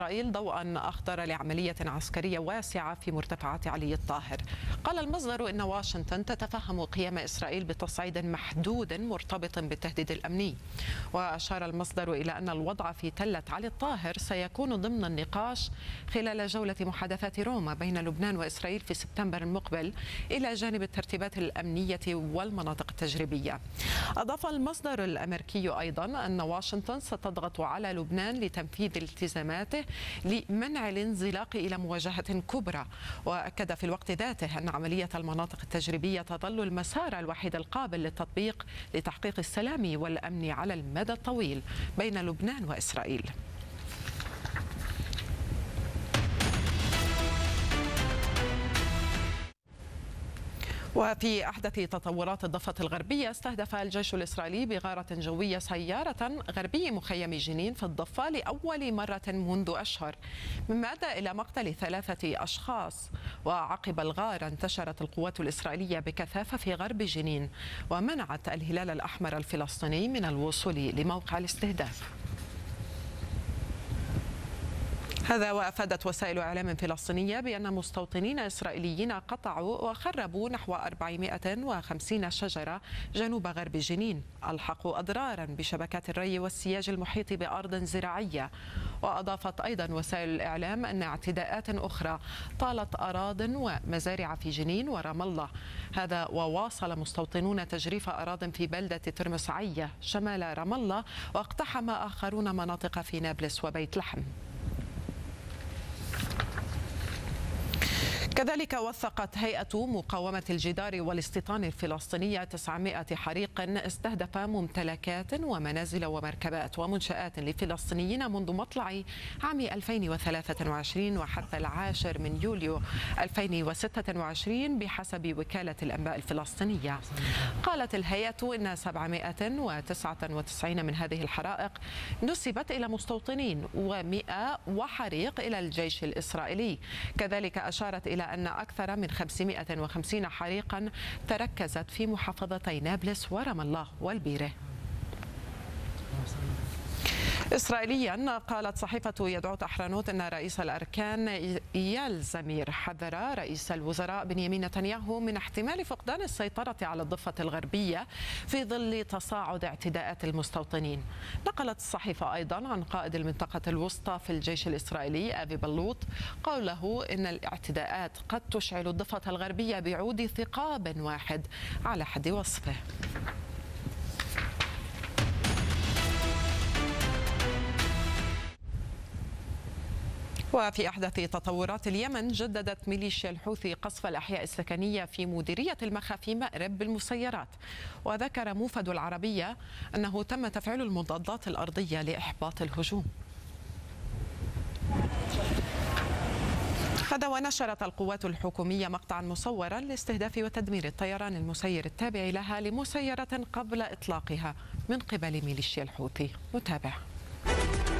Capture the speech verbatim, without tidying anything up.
إسرائيل ضوءا أخضر لعملية عسكرية واسعة في مرتفعات علي الطاهر. قال المصدر إن واشنطن تتفهم قيام إسرائيل بتصعيد محدود مرتبط بالتهديد الأمني. وأشار المصدر إلى أن الوضع في تلة علي الطاهر سيكون ضمن النقاش خلال جولة محادثات روما بين لبنان وإسرائيل في سبتمبر المقبل، إلى جانب الترتيبات الأمنية والمناطق التجريبية. أضاف المصدر الأمريكي أيضا أن واشنطن ستضغط على لبنان لتنفيذ التزاماته لمنع الانزلاق إلى مواجهة كبرى. وأكد في الوقت ذاته أن عملية المناطق التجريبية تظل المسار الوحيد القابل للتطبيق لتحقيق السلام والأمن على المدى الطويل بين لبنان وإسرائيل. وفي أحدث تطورات الضفة الغربية، استهدف الجيش الإسرائيلي بغارة جوية سيارة غربي مخيم جنين في الضفة لأول مرة منذ أشهر، مما أدى إلى مقتل ثلاثة أشخاص. وعقب الغارة انتشرت القوات الإسرائيلية بكثافة في غرب جنين، ومنعت الهلال الأحمر الفلسطيني من الوصول لموقع الاستهداف. هذا وأفادت وسائل إعلام فلسطينية بأن مستوطنين إسرائيليين قطعوا وخربوا نحو أربعمائة وخمسين شجرة جنوب غرب جنين، ألحقوا أضرارا بشبكات الري والسياج المحيط بأرض زراعية. وأضافت أيضا وسائل الإعلام أن اعتداءات أخرى طالت أراضٍ ومزارع في جنين ورام الله. هذا وواصل مستوطنون تجريف أراضٍ في بلدة ترمس عية شمال رام الله، واقتحم آخرون مناطق في نابلس وبيت لحم. كذلك وثقت هيئة مقاومة الجدار والاستيطان الفلسطينية تسعمائة حريق استهدف ممتلكات ومنازل ومركبات ومنشآت لفلسطينيين منذ مطلع عام ألفين وثلاثة وعشرين وحتى العاشر من يوليو ألفين وستة وعشرين بحسب وكالة الأنباء الفلسطينية. قالت الهيئة إن سبعمائة وتسعة وتسعين من هذه الحرائق نسبت إلى مستوطنين ومئة وحريق إلى الجيش الإسرائيلي. كذلك أشارت إلى أن أكثر من خمسمائة وخمسين حريقا تركزت في محافظتي نابلس ورام الله والبيرة. إسرائيليا، قالت صحيفة يدعوت أحرنوت أن رئيس الأركان إيال زمير حذر رئيس الوزراء بنيامين نتنياهو من احتمال فقدان السيطرة على الضفة الغربية في ظل تصاعد اعتداءات المستوطنين. نقلت الصحيفة أيضا عن قائد المنطقة الوسطى في الجيش الإسرائيلي أبي بلوط قوله إن الاعتداءات قد تشعل الضفة الغربية بعود ثقاب واحد على حد وصفه. وفي أحدث تطورات اليمن، جددت ميليشيا الحوثي قصف الأحياء السكنية في مديرية المخا مأرب بالمسيرات. وذكر موفد العربية أنه تم تفعيل المضادات الأرضية لإحباط الهجوم. هذا ونشرت القوات الحكومية مقطعا مصورا لاستهداف وتدمير الطيران المسير التابع لها لمسيرة قبل إطلاقها من قبل ميليشيا الحوثي. نتابع.